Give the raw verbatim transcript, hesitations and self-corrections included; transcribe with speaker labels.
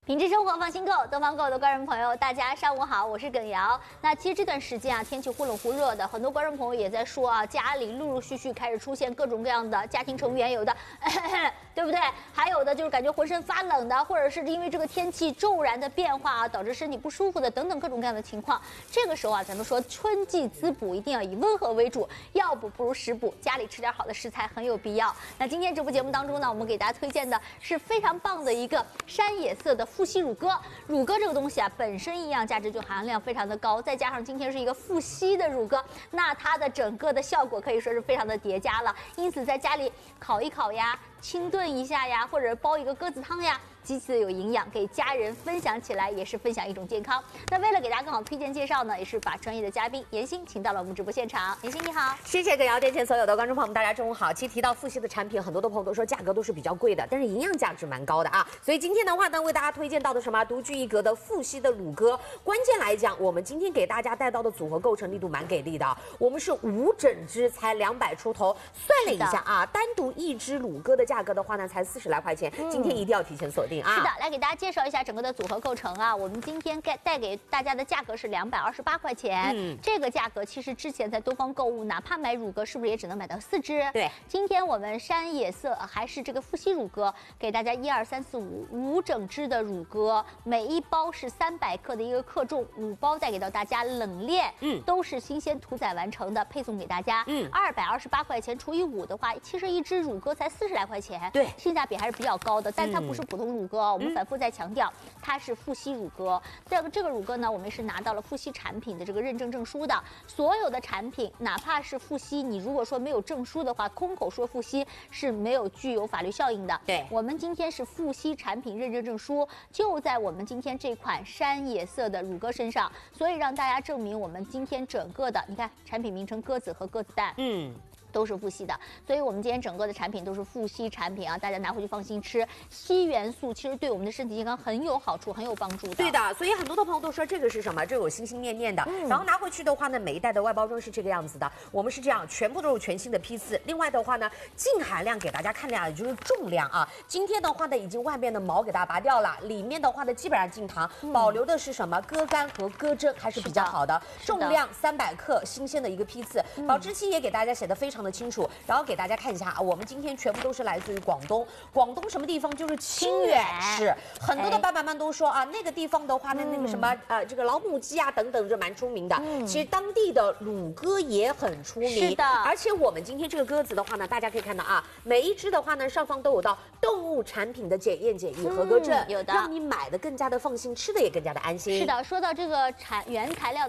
Speaker 1: 品质生活放心购，东方购的观众朋友，大家上午好，我是耿瑶。那其实这段时间啊，天气忽冷忽热的，很多观众朋友也在说啊，家里陆陆续续开始出现各种各样的家庭成员，有的，对不对？还有的就是感觉浑身发冷的，或者是因为这个天气骤然的变化啊，导致身体不舒服的等等各种各样的情况。这个时候啊，咱们说春季滋补一定要以温和为主，药补不如食补，家里吃点好的食材很有必要。那今天直播节目当中呢，我们给大家推荐的是非常棒的一个山野色的富硒乳鸽。乳鸽这个东西啊，本身营养价值就含量非常的高，再加上今天是一个富硒的乳鸽，那它的整个的效果可以说是非常的叠加了。因此在家里烤一烤呀，清炖一下呀，或者煲一个鸽子汤呀，极其的有营养，给家人分享起来也是分享一种健康。那为了给大家更好推荐介绍呢，也是把专业的嘉宾妍心请到了我们直播现场。妍心你好，
Speaker 2: 谢谢耿瑶电前所有的观众朋友们，大家中午好。其实提到富硒的产品，很多的朋友都说价格都是比较贵的，但是营养价值蛮高的啊。所以今天的话呢，为大家推荐到的什么独具一格的富硒的乳鸽。关键来讲，我们今天给大家带到的组合构成力度蛮给力的，我们是五整只才两百出头，算了一下啊，单独一只乳鸽的价格的话呢，才四十来块钱。嗯、今天一定要提前锁定啊！
Speaker 1: 是的，来给大家介绍一下整个的组合构成啊。我们今天带带给大家的价格是两百二十八块钱，嗯，这个价格其实之前在东方购物，哪怕买乳鸽，是不是也只能买到四只？
Speaker 2: 对，
Speaker 1: 今天我们山野色还是这个富硒乳鸽，给大家一二三四五五整只的乳鸽，每一包是三百克的一个克重，五包带给到大家冷链，嗯，都是新鲜屠宰完成的，配送给大家，嗯，二百二十八块钱除以五的话，其实一只乳鸽才四十来块钱，
Speaker 2: 对，
Speaker 1: 性价比还是比较高的，但它不是普通乳鸽，嗯、我们反复在强调，它是富硒乳鸽。这个这个乳鸽呢，我们是拿到了富硒产品的这个认证证书的。所有的产品，哪怕是富硒，你如果说没有证书的话，空口说富硒是没有具有法律效应的。
Speaker 2: 对，
Speaker 1: 我们今天是富硒产品认证证书，就在我们今天这款山野色的乳鸽身上，所以让大家证明我们今天整个的，你看产品名称鸽子和鸽子蛋，嗯。都是富硒的，所以我们今天整个的产品都是富硒产品啊，大家拿回去放心吃。硒元素其实对我们的身体健康很有好处，很有帮助的。
Speaker 2: 对的，所以很多的朋友都说这个是什么？这有心心念念的。嗯、然后拿回去的话呢，每一袋的外包装是这个样子的。我们是这样，全部都是全新的批次。另外的话呢，净含量给大家看量，也就是重量啊。今天的话呢，已经外面的毛给大家拔掉了，里面的话呢，基本上净糖，嗯、保留的是什么？鸽肝和鸽胗还是比较好的。的重量三百克，新鲜的一个批次，嗯、保质期也给大家写的非常的清楚。然后给大家看一下啊，我们今天全部都是来自于广东，广东什么地方？就是清远市。很多的爸爸们都说啊，那个地方的话呢，那个什么呃，这个老母鸡啊等等，就蛮出名的。嗯、其实当地的乳鸽也很出名。
Speaker 1: 是的。
Speaker 2: 而且我们今天这个鸽子的话呢，大家可以看到啊，每一只的话呢，上方都有到动物产品的检验检疫合格证，
Speaker 1: 嗯、有的，
Speaker 2: 让你买的更加的放心，吃的也更加的安心。
Speaker 1: 是的，说到这个产原材料。